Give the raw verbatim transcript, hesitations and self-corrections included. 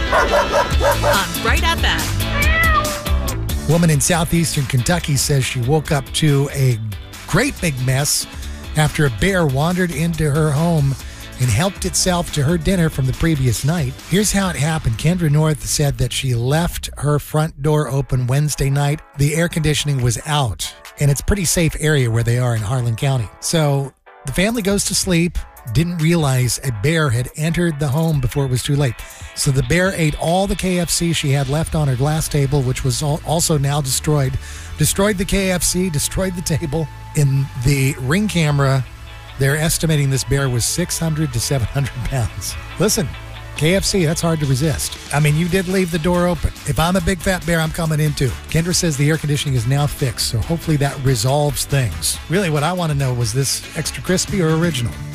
On Bright F M. Woman in southeastern Kentucky says she woke up to a great big mess after a bear wandered into her home and helped itself to her dinner from the previous night. Here's how it happened. Kendra North said that she left her front door open Wednesday night. The air conditioning was out, and it's a pretty safe area where they are in Harlan County. So the family goes to sleep, didn't realize a bear had entered the home before it was too late. So the bear ate all the K F C she had left on her glass table, which was also now destroyed. Destroyed the K F C, destroyed the table. In the Ring camera, they're estimating this bear was six hundred to seven hundred pounds. Listen, K F C, that's hard to resist. I mean, you did leave the door open. If I'm a big fat bear, I'm coming in too. Kendra says the air conditioning is now fixed, so hopefully that resolves things. Really, what I want to know, was this extra crispy or original?